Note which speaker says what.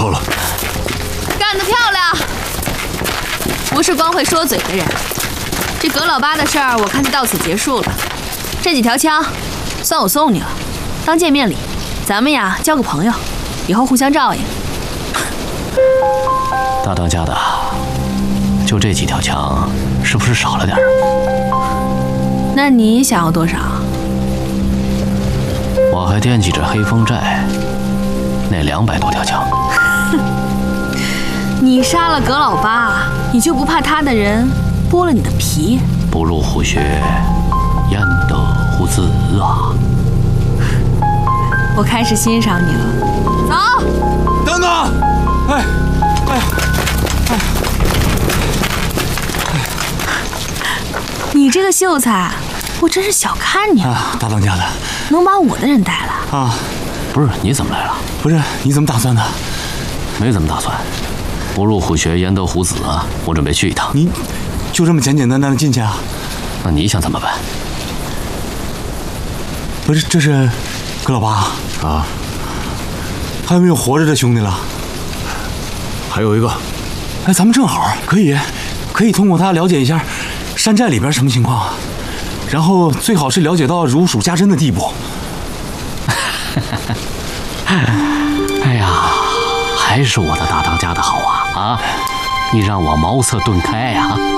Speaker 1: 好了，
Speaker 2: 干得漂亮！不是光会说嘴的人。这葛老八的事儿，我看就到此结束了。这几条枪，算我送你了，当见面礼。咱们呀，交个朋友，以后互相照应。
Speaker 3: 大当家的，就这几条枪，是不是少了点儿？
Speaker 2: 那你想要多少？
Speaker 3: 我还惦记着黑风寨那200多条枪。
Speaker 2: 你杀了葛老八，你就不怕他的人剥了你的皮？
Speaker 3: 不入虎穴，焉得虎子啊！
Speaker 2: 我开始欣赏你了。走，
Speaker 1: 等等，
Speaker 2: 你这个秀才，我真是小看你了。
Speaker 1: 大当家的，
Speaker 2: 能把我的人带来
Speaker 1: 啊？
Speaker 3: 不是，你怎么来了？
Speaker 1: 不是，你怎么打算的？
Speaker 3: 没怎么打算。不入虎穴，焉得虎子啊！我准备去一趟。
Speaker 1: 你就这么简简单单的进去啊？
Speaker 3: 那你想怎么办？
Speaker 1: 不是，这是葛老八
Speaker 3: 啊？
Speaker 1: 还有没有活着的兄弟了？
Speaker 3: 还有一个。
Speaker 1: 哎，咱们正好可以通过他了解一下山寨里边什么情况，然后最好是了解到如数家珍的地步。
Speaker 3: 哎呀，还是我的大当家的好啊！啊，你让我茅塞顿开呀！